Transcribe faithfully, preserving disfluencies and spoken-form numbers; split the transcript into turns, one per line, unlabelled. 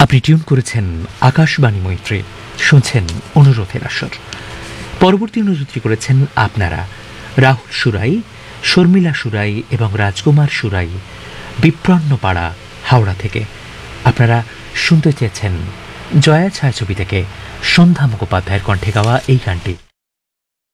আপনি টিউন করেছেন আকাশবাণী মৈত্রী, শুনছেন অনুরোধের আসর। পরবর্তী অনুরোধটি করেছেন আপনারা রাহুল সুরাই, শর্মিলা সুরাই এবং রাজকুমার সুরাই, বিপ্রন্নপাড়া, হাওড়া থেকে। আপনারা শুনতে চেয়েছেন জয়া ছায়াছবি থেকে সন্ধ্যা মুখোপাধ্যায়ের কণ্ঠে গাওয়া এই গানটি।